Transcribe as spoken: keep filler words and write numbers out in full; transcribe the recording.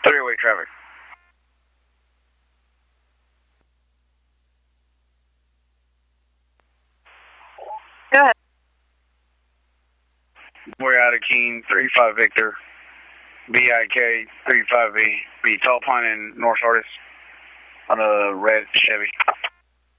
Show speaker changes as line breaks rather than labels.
Three-way traffic.
Go ahead.
We're out of Keene, three five Victor, B I K three five V, be Tall Pine in North Sardis on a red Chevy.